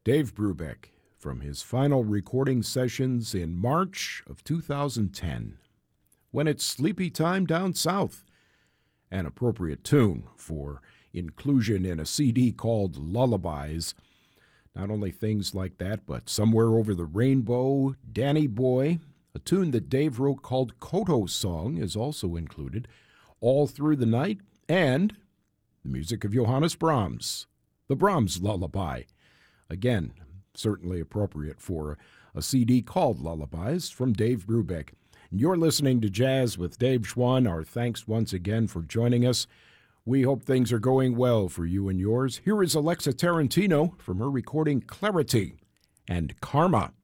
Dave Brubeck from his final recording sessions in March of 2010. When It's Sleepy Time Down South, an appropriate tune for inclusion in a CD called Lullabies. Not only things like that, but Somewhere Over the Rainbow, Danny Boy, a tune that Dave wrote called Koto Song is also included, All Through the Night, and the music of Johannes Brahms, the Brahms Lullaby. Again, certainly appropriate for a CD called Lullabies from Dave Brubeck. You're listening to Jazz with Dave Schwann. Our thanks once again for joining us. We hope things are going well for you and yours. Here is Alexa Tarantino from her recording Clarity and Karma.